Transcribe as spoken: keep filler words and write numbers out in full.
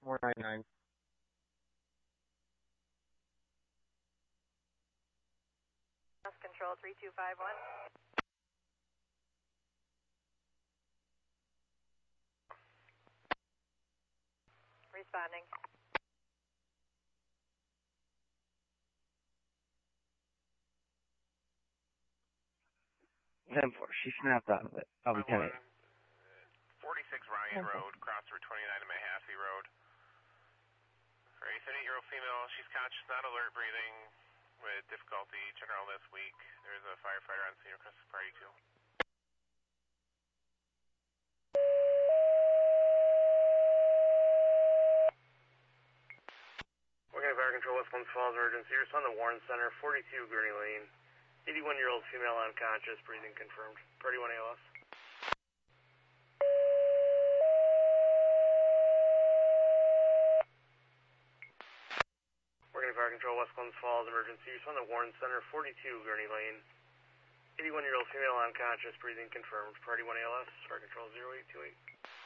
four nine nine. Control three two five one. Responding. ten four, she snapped out of it. I'll be ten eight. forty-six Ryan Road, cross Route twenty-nine to Mahaffey Road. For a thirty-eight-year-old female, she's conscious, not alert, breathing with difficulty. Check her out this week. There's a firefighter on scene across the party too. Okay, Fire Control, West Palms Falls emergency. You're on the Warren Center, forty-two Gurney Lane. eighty-one-year-old female unconscious, breathing confirmed. Party one A L S. Working Fire Control, West Palms Falls emergency. You're on the Warren Center, forty-two Gurney Lane. eighty-one-year-old female unconscious, breathing confirmed. Party one A L S, Fire Control zero eight two eight.